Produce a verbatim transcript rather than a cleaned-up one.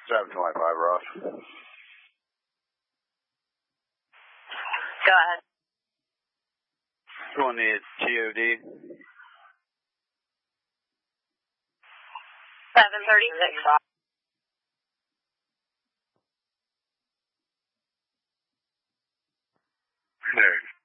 seven twenty-five, Ross. Go ahead. twenty at T O D. seven thirty-six. There.